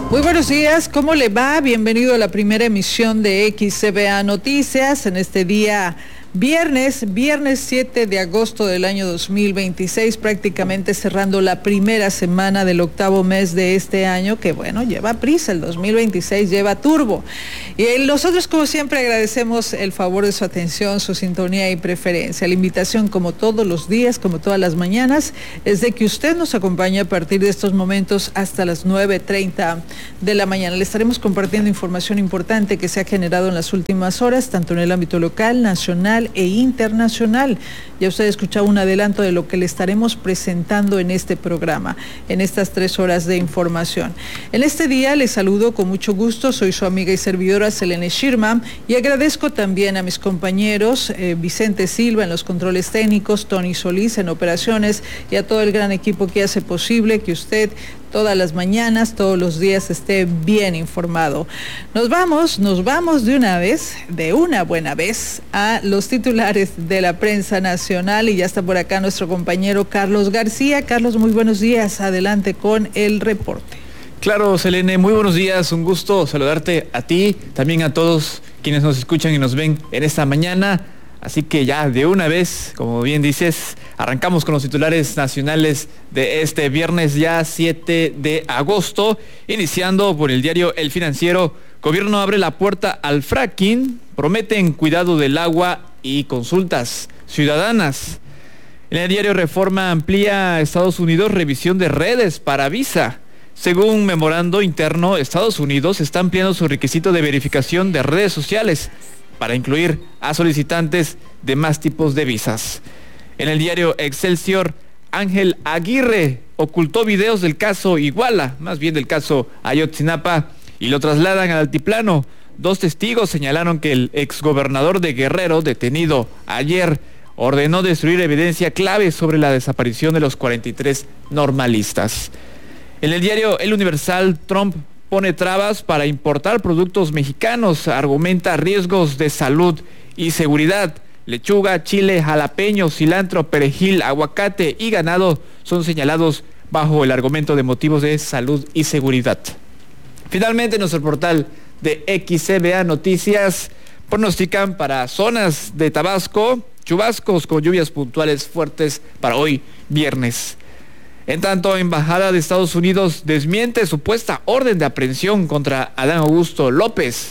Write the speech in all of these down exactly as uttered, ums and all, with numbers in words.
Muy buenos días, ¿cómo le va? Bienvenido a la primera emisión de X C B A Noticias en este día viernes, viernes siete de agosto del año dos mil veintiséis, prácticamente cerrando la primera semana del octavo mes de este año, que bueno, lleva prisa, el dos mil veintiséis lleva turbo. Y nosotros, como siempre, agradecemos el favor de su atención, su sintonía y preferencia. La invitación, como todos los días, como todas las mañanas, es de que usted nos acompañe a partir de estos momentos hasta las nueve treinta de la mañana. Le estaremos compartiendo información importante que se ha generado en las últimas horas, tanto en el ámbito local, nacional e internacional. Ya usted escuchó un adelanto de lo que le estaremos presentando en este programa, en estas tres horas de información. En este día les saludo con mucho gusto, soy su amiga y servidora Selene Schirman, y agradezco también a mis compañeros eh, Vicente Silva en los controles técnicos, Tony Solís en operaciones, y a todo el gran equipo que hace posible que usted todas las mañanas, todos los días esté bien informado. Nos vamos, nos vamos de una vez, de una buena vez, a los titulares de la prensa nacional, y ya está por acá nuestro compañero Carlos García. Carlos, muy buenos días, adelante con el reporte. Claro, Selene, muy buenos días, un gusto saludarte a ti, también a todos quienes nos escuchan y nos ven en esta mañana. Así que ya de una vez, como bien dices, arrancamos con los titulares nacionales de este viernes ya siete de agosto, iniciando por el diario El Financiero. Gobierno abre la puerta al fracking, prometen cuidado del agua y consultas ciudadanas. En el diario Reforma amplía Estados Unidos revisión de redes para Visa. Según un memorando interno, Estados Unidos está ampliando su requisito de verificación de redes sociales para incluir a solicitantes de más tipos de visas. En el diario Excelsior, Ángel Aguirre ocultó videos del caso Iguala, más bien del caso Ayotzinapa, y lo trasladan al altiplano. Dos testigos señalaron que el exgobernador de Guerrero, detenido ayer, ordenó destruir evidencia clave sobre la desaparición de los cuarenta y tres normalistas. En el diario El Universal, Trump pone trabas para importar productos mexicanos, argumenta riesgos de salud y seguridad. Lechuga, chile, jalapeño, cilantro, perejil, aguacate y ganado son señalados bajo el argumento de motivos de salud y seguridad. Finalmente, nuestro portal de X C B A Noticias pronostican para zonas de Tabasco chubascos con lluvias puntuales fuertes para hoy viernes. En tanto, Embajada de Estados Unidos desmiente supuesta orden de aprehensión contra Adán Augusto López.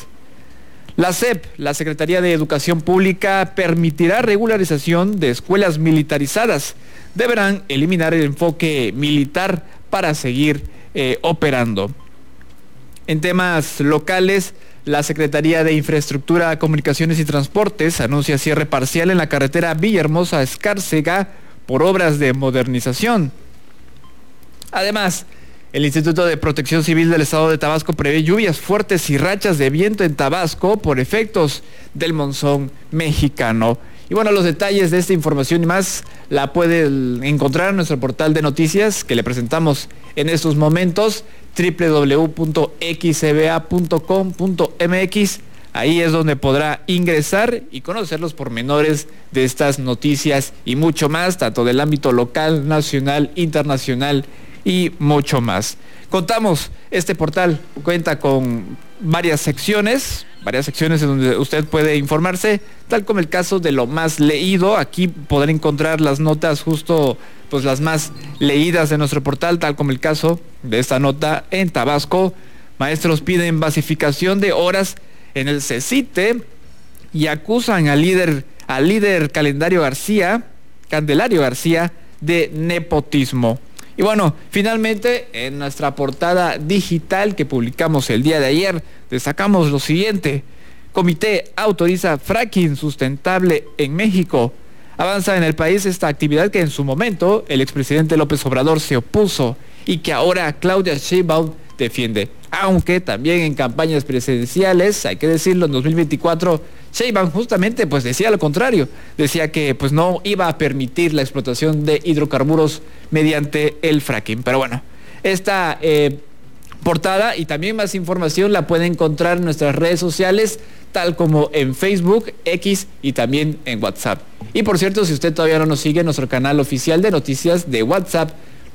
La S E P, la Secretaría de Educación Pública, permitirá regularización de escuelas militarizadas. Deberán eliminar el enfoque militar para seguir eh, operando. En temas locales, la Secretaría de Infraestructura, Comunicaciones y Transportes anuncia cierre parcial en la carretera Villahermosa a Escárcega por obras de modernización. Además, el Instituto de Protección Civil del Estado de Tabasco prevé lluvias fuertes y rachas de viento en Tabasco por efectos del monzón mexicano. Y bueno, los detalles de esta información y más la pueden encontrar en nuestro portal de noticias que le presentamos en estos momentos, doble u doble u doble u punto x c b a punto com punto m x. Ahí es donde podrá ingresar y conocer los pormenores de estas noticias y mucho más, tanto del ámbito local, nacional, internacional y mucho más. Contamos, este portal cuenta con varias secciones, varias secciones en donde usted puede informarse, tal como el caso de lo más leído. Aquí podrá encontrar las notas justo, pues las más leídas de nuestro portal, tal como el caso de esta nota en Tabasco. Maestros piden basificación de horas en el CECITE y acusan al líder, al líder Calendario García, Candelario García, de nepotismo. Y bueno, finalmente, en nuestra portada digital que publicamos el día de ayer, destacamos lo siguiente: Comité autoriza fracking sustentable en México. Avanza en el país esta actividad que en su momento el expresidente López Obrador se opuso y que ahora Claudia Sheinbaum defiende. Aunque también en campañas presidenciales, hay que decirlo, en dos mil veinticuatro, Sheinbaum justamente pues decía lo contrario. Decía que pues no iba a permitir la explotación de hidrocarburos mediante el fracking. Pero bueno, esta eh, portada y también más información la puede encontrar en nuestras redes sociales, tal como en Facebook, X y también en WhatsApp. Y por cierto, si usted todavía no nos sigue en nuestro canal oficial de noticias de WhatsApp,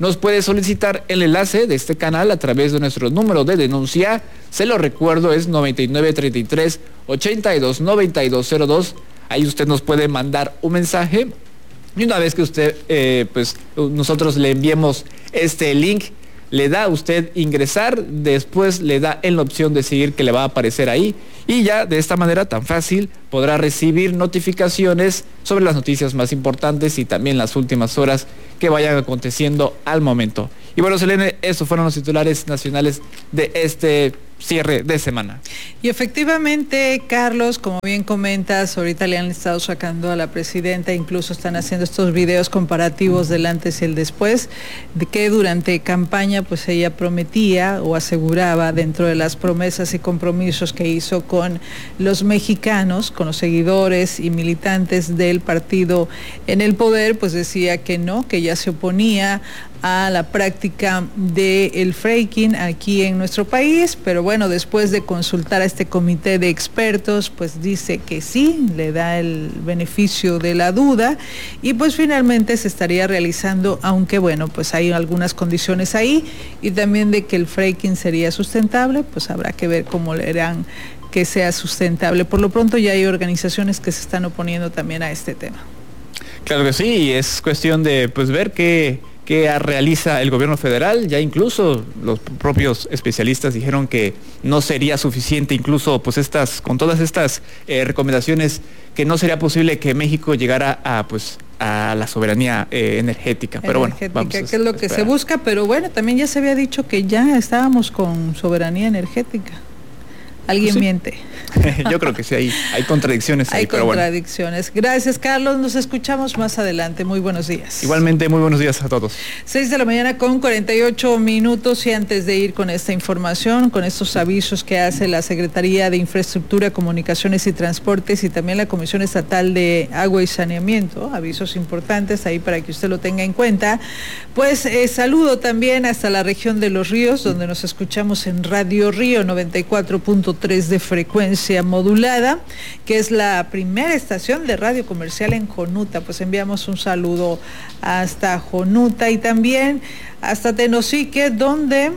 nos puede solicitar el enlace de este canal a través de nuestro número de denuncia. Se lo recuerdo, es noventa y nueve treinta y tres ochenta y dos noventa y dos cero dos. Ahí usted nos puede mandar un mensaje y una vez que usted, eh, pues nosotros le enviemos este link, le da a usted ingresar, después le da en la opción de seguir que le va a aparecer ahí y ya de esta manera tan fácil podrá recibir notificaciones sobre las noticias más importantes y también las últimas horas que vayan aconteciendo al momento. Y bueno, Selene, esos fueron los titulares nacionales de este cierre de semana. Y efectivamente, Carlos, como bien comentas, ahorita le han estado sacando a la presidenta, incluso están haciendo estos videos comparativos del antes y el después, de que durante campaña pues ella prometía o aseguraba dentro de las promesas y compromisos que hizo con los mexicanos, con los seguidores y militantes del partido en el poder, pues decía que no, que ya se oponía a la práctica del fracking aquí en nuestro país, pero bueno, después de consultar a este comité de expertos, pues dice que sí, le da el beneficio de la duda y pues finalmente se estaría realizando, aunque bueno, pues hay algunas condiciones ahí y también de que el fracking sería sustentable, pues habrá que ver cómo le harán que sea sustentable. Por lo pronto ya hay organizaciones que se están oponiendo también a este tema. Claro que sí, es cuestión de pues ver qué que realiza el gobierno federal. Ya incluso los propios especialistas dijeron que no sería suficiente, incluso pues estas, con todas estas eh, recomendaciones, que no sería posible que México llegara a pues a la soberanía eh, energética. Pero energética, bueno, vamos que es lo que se busca, pero bueno, también ya se había dicho que ya estábamos con soberanía energética. Alguien pues sí. miente. Yo creo que sí, hay, hay contradicciones ahí. Hay pero contradicciones. Bueno. Gracias, Carlos. Nos escuchamos más adelante. Muy buenos días. Igualmente, muy buenos días a todos. Seis de la mañana con cuarenta y ocho minutos y antes de ir con esta información, con estos avisos que hace la Secretaría de Infraestructura, Comunicaciones y Transportes y también la Comisión Estatal de Agua y Saneamiento, avisos importantes ahí para que usted lo tenga en cuenta. Pues eh, saludo también hasta la región de Los Ríos, donde nos escuchamos en Radio Río noventa y cuatro punto tres de frecuencia modulada, que es la primera estación de radio comercial en Jonuta. Pues enviamos un saludo hasta Jonuta y también hasta Tenosique, donde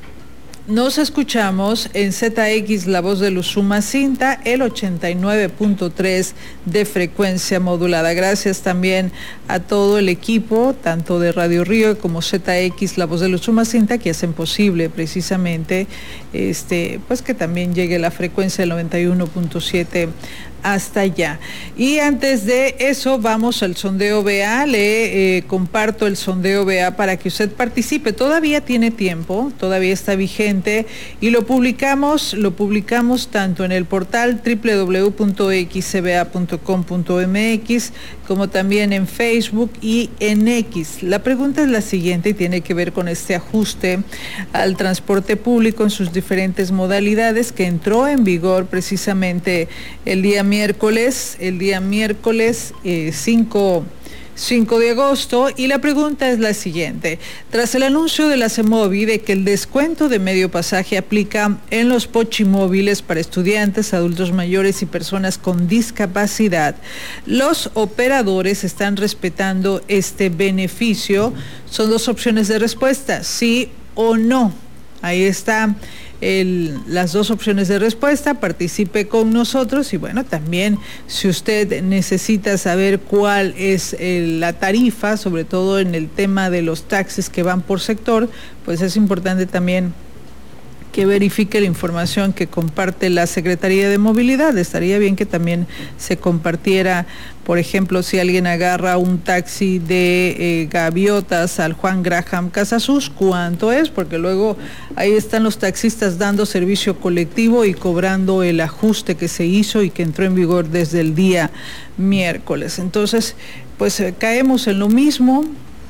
nos escuchamos en Z X La Voz de Usumacinta, el ochenta y nueve punto tres de frecuencia modulada. Gracias también a todo el equipo, tanto de Radio Río como Z X La Voz de Usumacinta, que hacen posible precisamente este, pues que también llegue la frecuencia del noventa y uno punto siete hasta allá. Y antes de eso vamos al sondeo B A. Le eh, comparto el sondeo B A para que usted participe. Todavía tiene tiempo, todavía está vigente y lo publicamos, lo publicamos tanto en el portal doble u doble u doble u punto x c b a punto com punto m x como también en Facebook y en X. La pregunta es la siguiente y tiene que ver con este ajuste al transporte público en sus diferentes modalidades que entró en vigor precisamente el día miércoles, el día miércoles eh, cinco de agosto, y la pregunta es la siguiente. Tras el anuncio de la CEMOVI de que el descuento de medio pasaje aplica en los pochimóviles para estudiantes, adultos mayores y personas con discapacidad, los operadores están respetando este beneficio. Son dos opciones de respuesta, sí o no. Ahí está El, las dos opciones de respuesta, participe con nosotros y bueno, también si usted necesita saber cuál es el, la tarifa, sobre todo en el tema de los taxis que van por sector, pues es importante también que verifique la información que comparte la Secretaría de Movilidad. Estaría bien que también se compartiera, por ejemplo, si alguien agarra un taxi de eh, Gaviotas al Juan Graham Casasus, ¿cuánto es? Porque luego ahí están los taxistas dando servicio colectivo y cobrando el ajuste que se hizo y que entró en vigor desde el día miércoles. Entonces, pues eh, caemos en lo mismo.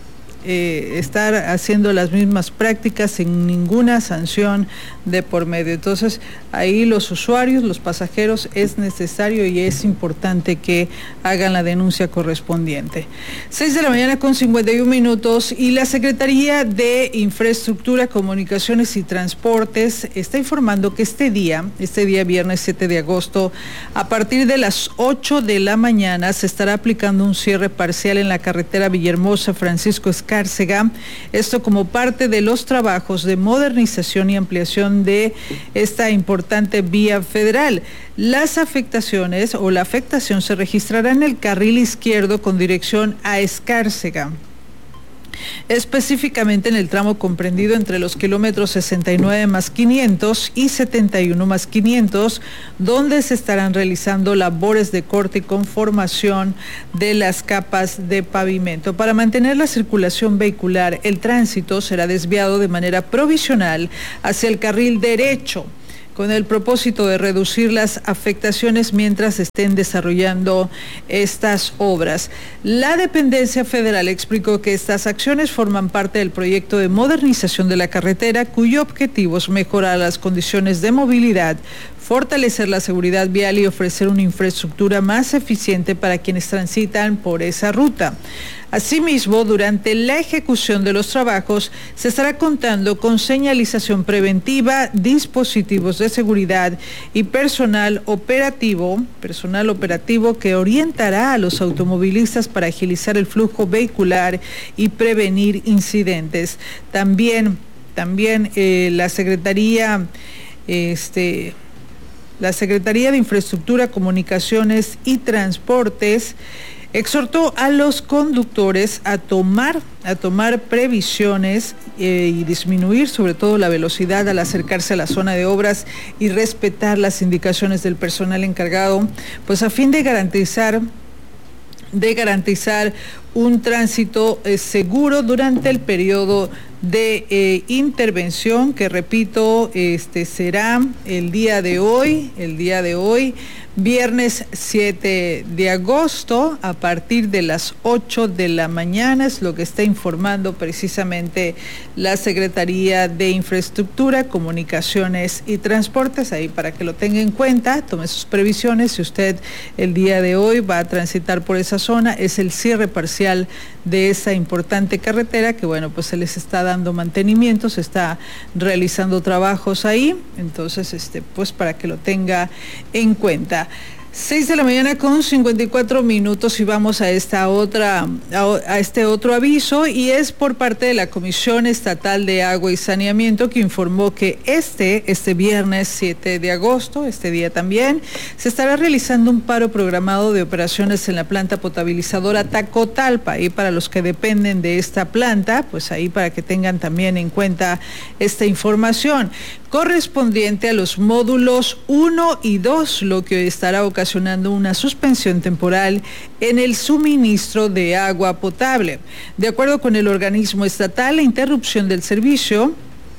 Eh, estar haciendo las mismas prácticas sin ninguna sanción de por medio. Entonces, ahí los usuarios, los pasajeros, es necesario y es importante que hagan la denuncia correspondiente. seis de la mañana con cincuenta y un minutos y la Secretaría de Infraestructura, Comunicaciones y Transportes está informando que este día, este día viernes siete de agosto, a partir de las ocho de la mañana se estará aplicando un cierre parcial en la carretera Villahermosa Francisco Escalante Escárcega, esto como parte de los trabajos de modernización y ampliación de esta importante vía federal. Las afectaciones o la afectación se registrará en el carril izquierdo con dirección a Escárcega, específicamente en el tramo comprendido entre los kilómetros sesenta y nueve más quinientos y setenta y uno más quinientos, donde se estarán realizando labores de corte y conformación de las capas de pavimento. Para mantener la circulación vehicular, el tránsito será desviado de manera provisional hacia el carril derecho, con el propósito de reducir las afectaciones mientras estén desarrollando estas obras. La dependencia federal explicó que estas acciones forman parte del proyecto de modernización de la carretera, cuyo objetivo es mejorar las condiciones de movilidad, fortalecer la seguridad vial y ofrecer una infraestructura más eficiente para quienes transitan por esa ruta. Asimismo, durante la ejecución de los trabajos se estará contando con señalización preventiva, dispositivos de seguridad y personal operativo, personal operativo que orientará a los automovilistas para agilizar el flujo vehicular y prevenir incidentes. También, también eh, la Secretaría, este, la Secretaría de Infraestructura, Comunicaciones y Transportes exhortó a los conductores a tomar, a tomar previsiones eh, y disminuir sobre todo la velocidad al acercarse a la zona de obras y respetar las indicaciones del personal encargado, pues a fin de garantizar, de garantizar un tránsito eh, seguro durante el periodo de eh, intervención, que repito, este será el día de hoy, el día de hoy, viernes siete de agosto, a partir de las ocho de la mañana, es lo que está informando precisamente la Secretaría de Infraestructura, Comunicaciones y Transportes, ahí para que lo tenga en cuenta, tome sus previsiones. Si usted el día de hoy va a transitar por esa zona, es el cierre parcial de esa importante carretera que, bueno, pues se les está dando mantenimiento, se está realizando trabajos ahí, entonces, este, pues para que lo tenga en cuenta. seis de la mañana con cincuenta y cuatro minutos y vamos a esta otra, a, a este otro aviso, y es por parte de la Comisión Estatal de Agua y Saneamiento, que informó que este, este viernes siete de agosto, este día también, se estará realizando un paro programado de operaciones en la planta potabilizadora Tacotalpa, y para los que dependen de esta planta, pues ahí para que tengan también en cuenta esta información, correspondiente a los módulos uno y dos, lo que estará ocasionando una suspensión temporal en el suministro de agua potable. De acuerdo con el organismo estatal, la interrupción del servicio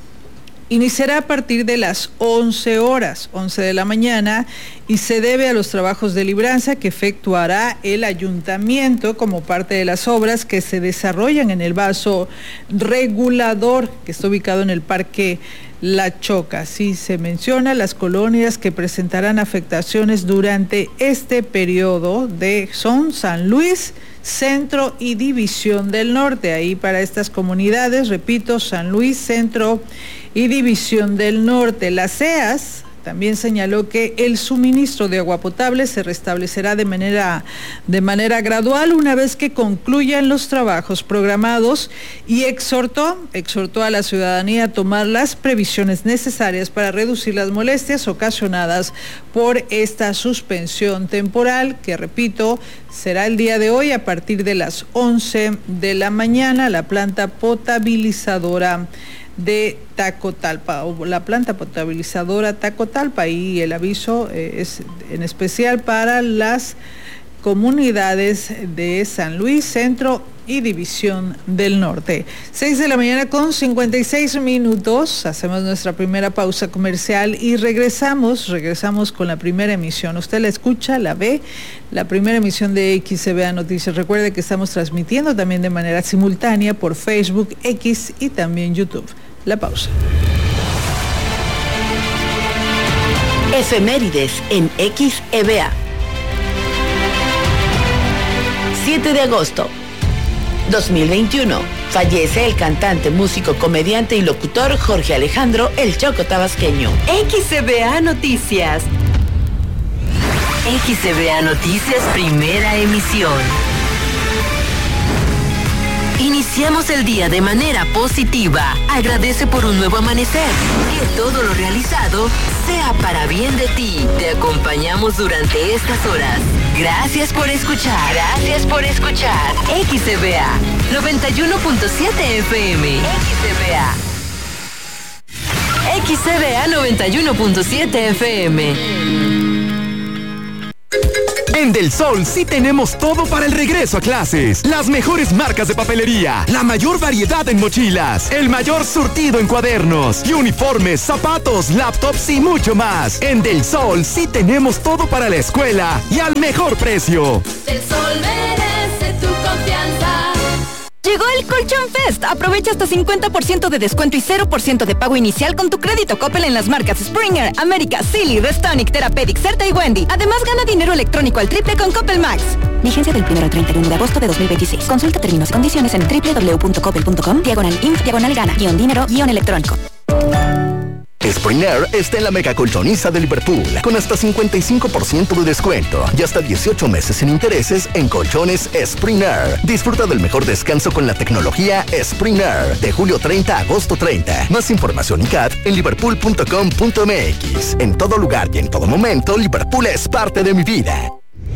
iniciará a partir de las once horas, once de la mañana, y se debe a los trabajos de libranza que efectuará el ayuntamiento como parte de las obras que se desarrollan en el vaso regulador que está ubicado en el Parque La Choca. Así se menciona las colonias que presentarán afectaciones durante este periodo de son San Luis, Centro y División del Norte. Ahí para estas comunidades, repito, San Luis, Centro y División del Norte. La C E A S también señaló que el suministro de agua potable se restablecerá de manera, de manera gradual una vez que concluyan los trabajos programados, y exhortó, exhortó a la ciudadanía a tomar las previsiones necesarias para reducir las molestias ocasionadas por esta suspensión temporal, que repito, será el día de hoy a partir de las once de la mañana. La planta potabilizadora de Tacotalpa, o la planta potabilizadora Tacotalpa, y el aviso eh, es en especial para las comunidades de San Luis, Centro y División del Norte. seis de la mañana con cincuenta y seis minutos, hacemos nuestra primera pausa comercial y regresamos, regresamos con la primera emisión. Usted la escucha, la ve, la primera emisión de X C B A Noticias. Recuerde que estamos transmitiendo también de manera simultánea por Facebook, X y también YouTube. La pausa. Efemérides en X E B A. siete de agosto dos mil veintiuno. Fallece el cantante, músico, comediante y locutor Jorge Alejandro El Choco Tabasqueño. X E B A Noticias. X E B A Noticias, primera emisión. Iniciamos el día de manera positiva. Agradece por un nuevo amanecer. Que todo lo realizado sea para bien de ti. Te acompañamos durante estas horas. Gracias por escuchar. Gracias por escuchar. X C V A noventa y uno punto siete F M. X C V A. X C V A noventa y uno punto siete F M. En Del Sol sí tenemos todo para el regreso a clases. Las mejores marcas de papelería, la mayor variedad en mochilas, el mayor surtido en cuadernos y uniformes, zapatos, laptops y mucho más. En Del Sol sí tenemos todo para la escuela y al mejor precio. Del Sol merece tu confianza. Llegó el Colchón Fest. Aprovecha hasta cincuenta por ciento de descuento y cero por ciento de pago inicial con tu crédito Coppel en las marcas Springer, América, Silly, Restonic, Therapeutic, Certa y Wendy. Además, gana dinero electrónico al triple con Coppel Max. Vigencia del primero al treinta y uno de agosto de dos mil veintiséis. Consulta términos y condiciones en doble u doble u doble u punto coppel punto com, diagonal inf, diagonal gana, guión dinero, guión electrónico. Springer está en la mega colchoniza de Liverpool con hasta cincuenta y cinco por ciento de descuento y hasta dieciocho meses sin intereses en colchones Springer. Disfruta del mejor descanso con la tecnología Springer de julio treinta a agosto treinta. Más información y C A D en liverpool punto com punto m x. En todo lugar y en todo momento, Liverpool es parte de mi vida.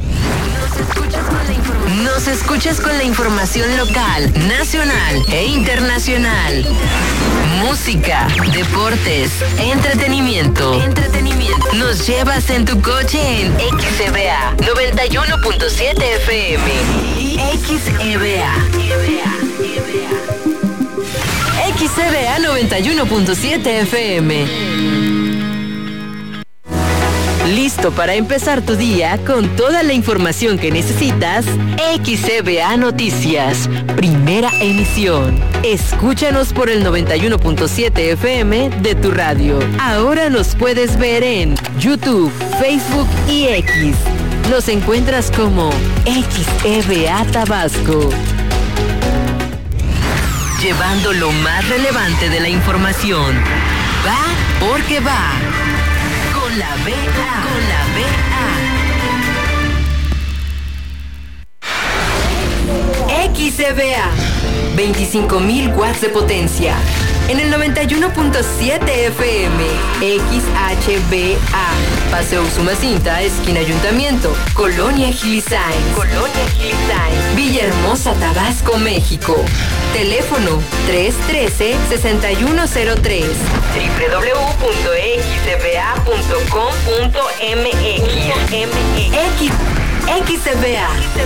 Nos escuchas con la información local, nacional e internacional. Música, deportes, entretenimiento. Entretenimiento. Nos llevas en tu coche en X C V A noventa y uno punto siete F M. X C V A. X C V A noventa y uno punto siete F M. Listo para empezar tu día con toda la información que necesitas. X C V A Noticias, primera emisión. Escúchanos por el noventa y uno punto siete F M de tu radio. Ahora nos puedes ver en YouTube, Facebook y X. Nos encuentras como X C V A Tabasco. Llevando lo más relevante de la información. Va porque va. Con la B A. Con la B A. X C V A. veinticinco mil watts de potencia. En el noventa y uno punto siete F M. X H B A. Paseo Usumacinta, esquina Ayuntamiento. Colonia Gilisain. Colonia Gilisain. Villahermosa, Tabasco, México. Teléfono tres uno tres, seis uno cero tres. doble u doble u doble u punto x c v a punto com punto m x. X, X C V A.